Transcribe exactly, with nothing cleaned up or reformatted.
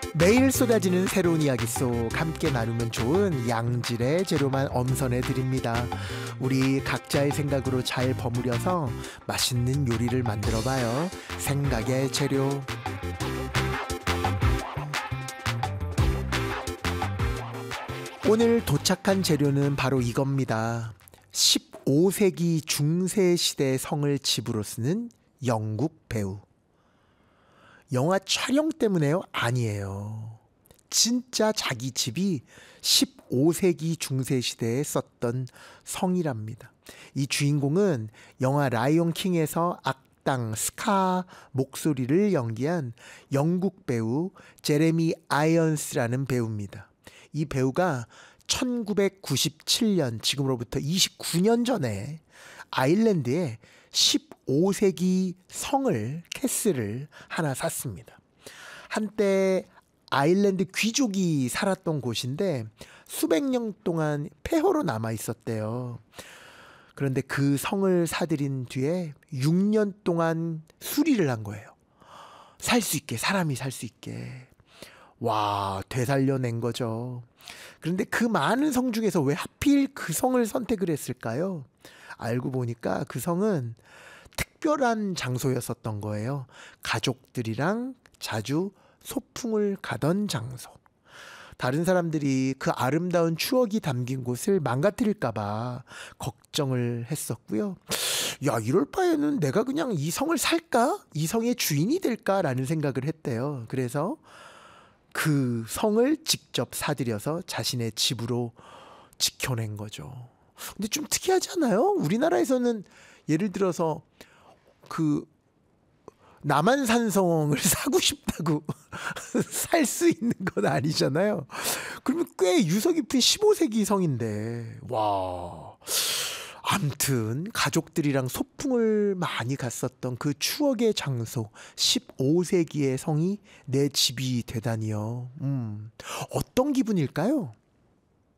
매일 쏟아지는 새로운 이야기 속 함께 나누면 좋은 양질의 재료만 엄선해 드립니다. 우리 각자의 생각으로 잘 버무려서 맛있는 요리를 만들어 봐요. 생각의 재료. 오늘 도착한 재료는 바로 이겁니다. 십오 세기 중세 시대 성을 집으로 쓰는 영국 배우. 영화 촬영 때문에요? 아니에요. 진짜 자기 집이 십오 세기 중세 시대에 썼던 성이랍니다. 이 주인공은 영화 라이온 킹에서 악당 스카 목소리를 연기한 영국 배우 제레미 아이언스라는 배우입니다. 이 배우가 천구백구십칠 년, 지금으로부터 이십구 년 전에 아일랜드에 십오 세기 성을, 캐슬을 하나 샀습니다. 한때 아일랜드 귀족이 살았던 곳인데 수백 년 동안 폐허로 남아 있었대요. 그런데 그 성을 사들인 뒤에 육 년 동안 수리를 한 거예요. 살 수 있게, 사람이 살 수 있게. 와, 되살려낸 거죠. 그런데 그 많은 성 중에서 왜 하필 그 성을 선택을 했을까요? 알고 보니까 그 성은 특별한 장소였었던 거예요. 가족들이랑 자주 소풍을 가던 장소. 다른 사람들이 그 아름다운 추억이 담긴 곳을 망가뜨릴까 봐 걱정을 했었고요. 야, 이럴 바에는 내가 그냥 이 성을 살까? 이 성의 주인이 될까라는 생각을 했대요. 그래서 그 성을 직접 사들여서 자신의 집으로 지켜낸 거죠. 근데 좀 특이하지 않아요? 우리나라에서는 예를 들어서 그 남한산성을 사고 싶다고 살 수 있는 건 아니잖아요. 그러면 꽤 유서 깊은 십오 세기 성인데, 와. 암튼 가족들이랑 소풍을 많이 갔었던 그 추억의 장소, 십오 세기의 성이 내 집이 되다니요. 음, 어떤 기분일까요?